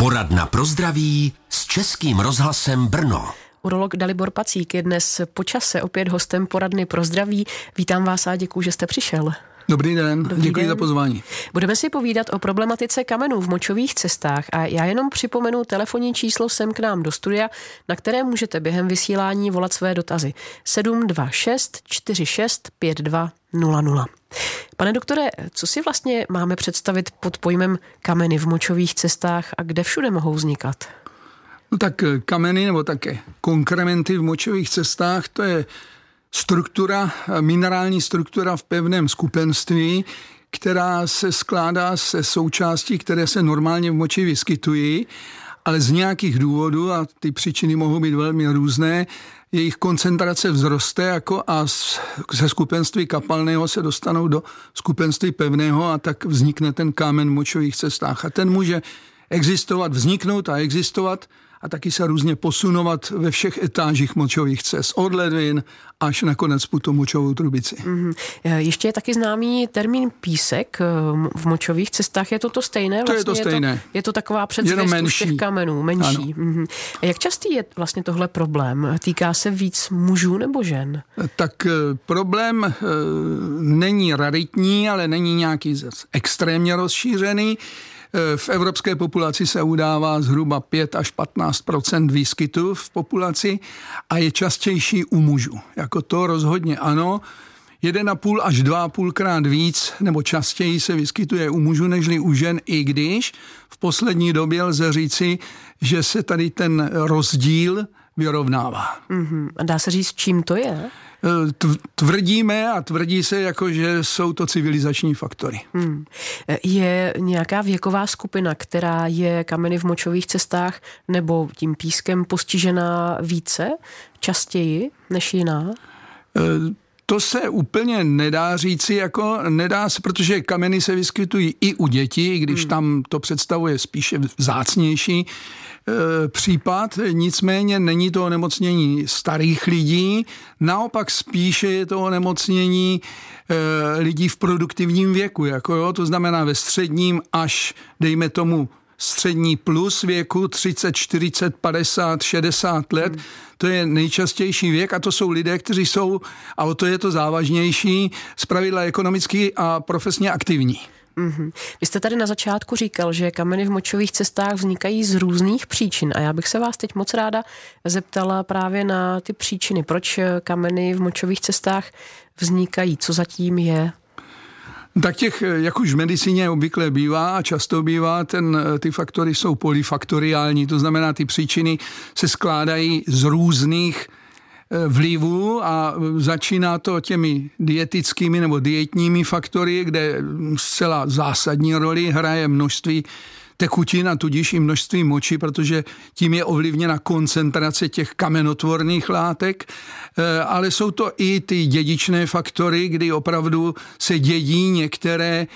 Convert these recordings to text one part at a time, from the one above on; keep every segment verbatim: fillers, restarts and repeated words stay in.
Poradna pro zdraví s Českým rozhlasem Brno. Urolog Dalibor Pacík je dnes po čase opět hostem Poradny pro zdraví. Vítám vás a děkuji, že jste přišel. Dobrý den, Dobrý děkuji den. za pozvání. Budeme si povídat o problematice kamenů v močových cestách a já jenom připomenu telefonní číslo sem k nám do studia, na které můžete během vysílání volat své dotazy. sedm dva šest čtyři šest pět dva nula nula. Pane doktore, co si vlastně máme představit pod pojmem kameny v močových cestách a kde všude mohou vznikat? No tak kameny nebo také konkrementy v močových cestách, to je struktura, minerální struktura v pevném skupenství, která se skládá se součástí, které se normálně v moči vyskytují, ale z nějakých důvodů, a ty příčiny mohou být velmi různé, jejich koncentrace vzroste jako a ze skupenství kapalného se dostanou do skupenství pevného a tak vznikne ten kámen v močových cestách. A ten může existovat, vzniknout a existovat a taky se různě posunovat ve všech etážích močových cest, od ledvin až nakonec po tu močovou trubici. Mm-hmm. Ještě je taky známý termín písek v močových cestách. Je to to stejné? To vlastně je to stejné. Je to, je to taková předzvěst už těch kamenů, menší. Mm-hmm. A jak častý je vlastně tohle problém? Týká se víc mužů nebo žen? Tak problém e, není raritní, ale není nějaký extrémně rozšířený. V evropské populaci se udává zhruba pět až patnáct procent výskytu v populaci a je častější u mužů. Jako to rozhodně ano. Jeden a půl až dva a půl krát víc nebo častěji se vyskytuje u mužů nežli u žen, i když v poslední době lze říci, že se tady ten rozdíl vyrovnává. Mm-hmm. A dá se říct, čím to je? Tvrdíme a tvrdí se, jako, že jsou to civilizační faktory. Hmm. Je nějaká věková skupina, která je kameny v močových cestách nebo tím pískem postižená více, častěji než jiná? To se úplně nedá říci, jako nedá se, protože kameny se vyskytují i u dětí, i když hmm. tam to představuje spíše vzácnější e, případ, nicméně není to onemocnění starých lidí, naopak spíše je to onemocnění e, lidí v produktivním věku, jako jo, to znamená ve středním až, dejme tomu, střední plus věku, třicet, čtyřicet, padesát, šedesát let, hmm. to je nejčastější věk a to jsou lidé, kteří jsou, a o to je to závažnější, zpravidla ekonomicky a profesně aktivní. Mm-hmm. Vy jste tady na začátku říkal, že kameny v močových cestách vznikají z různých příčin a já bych se vás teď moc ráda zeptala právě na ty příčiny. Proč kameny v močových cestách vznikají? Co zatím je? Tak těch, jak už v medicíně obvykle bývá a často bývá, ten, ty faktory jsou polyfaktoriální, to znamená, ty příčiny se skládají z různých vlivů a začíná to těmi dietickými nebo dietními faktory, kde zcela zásadní roli hraje množství tekutin a tudíž i množství moči, protože tím je ovlivněna koncentrace těch kamenotvorných látek, ale jsou to i ty dědičné faktory, kdy opravdu se dědí některé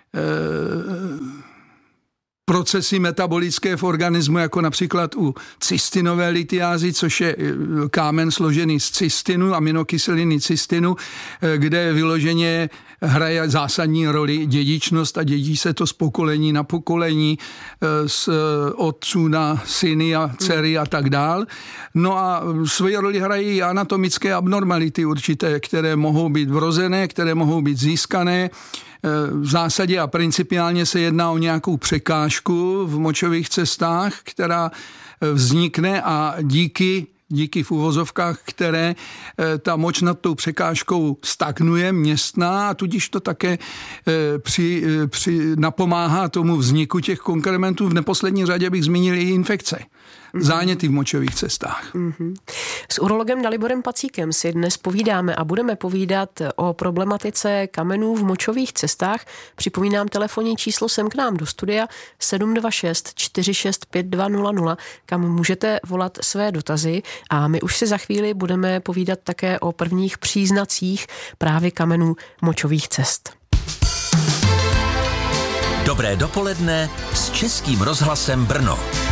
procesy metabolické v organismu, jako například u cystinové litiázy, což je kámen složený z cystinu, aminokyseliny cystinu, kde vyloženě hraje zásadní roli dědičnost a dědí se to z pokolení na pokolení, z otců na syny a dcery a tak dál. No a svoji roli hrají anatomické abnormality určité, které mohou být vrozené, které mohou být získané. V zásadě a principiálně se jedná o nějakou překážku v močových cestách, která vznikne a díky díky v uvozovkách, které ta moč nad tou překážkou stagnuje, městná a tudíž to také při, při, napomáhá tomu vzniku těch konkrementů. V neposlední řadě bych zmínil i infekce. Záněty v močových cestách. Mm-hmm. S urologem Daliborem Pacíkem si dnes povídáme a budeme povídat o problematice kamenů v močových cestách. Připomínám telefonní číslo sem k nám do studia sedm dva šest čtyři šest pět dva nula nula, kam můžete volat své dotazy a my už si za chvíli budeme povídat také o prvních příznacích právě kamenů močových cest. Dobré dopoledne s Českým rozhlasem Brno.